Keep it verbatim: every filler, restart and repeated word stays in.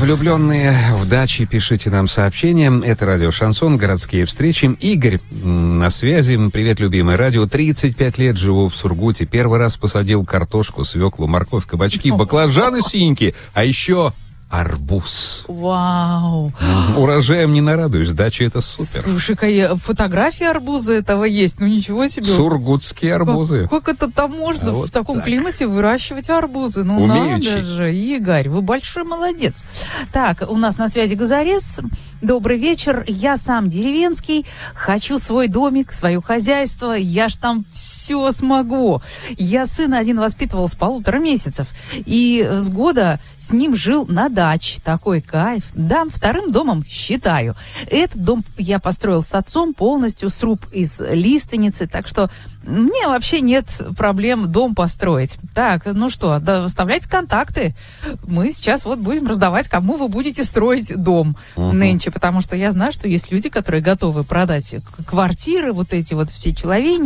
Влюбленные в даче, пишите нам сообщения. Это радио «Шансон», городские встречи. Игорь на связи. Привет, любимое радио. тридцать пять лет живу в Сургуте. Первый раз посадил картошку, свеклу, морковь, кабачки, баклажаны синенькие, а еще арбуз. Вау. Урожаем не нарадуюсь, дача это супер. Слушай-ка, фотографии арбуза этого есть, ну ничего себе. Сургутские арбузы. Как, как это там можно а в вот таком так. климате выращивать арбузы? Ну Умеючи. Надо же, Игорь, вы большой молодец. Так, у нас на связи Газарес. Добрый вечер, я сам деревенский, хочу свой домик, свое хозяйство, я ж там все смогу. Я сына один воспитывал с полутора месяцев, и с года с ним жил на даче. Такой кайф. Да, вторым домом считаю. Этот дом я построил с отцом полностью, сруб из лиственницы, так что мне вообще нет проблем дом построить. Так, ну что, да, оставляйте контакты. Мы сейчас вот будем раздавать, кому вы будете строить дом uh-huh. нынче, потому что я знаю, что есть люди, которые готовы продать квартиры, вот эти вот все человейники.